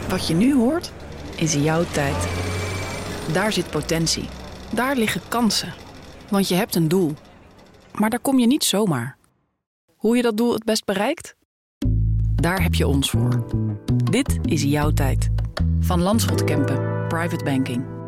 Wat je nu hoort, is jouw tijd. Daar zit potentie. Daar liggen kansen. Want je hebt een doel. Maar daar kom je niet zomaar. Hoe je dat doel het best bereikt? Daar heb je ons voor. Dit is jouw tijd. Van Lanschot Kempen, Private Banking.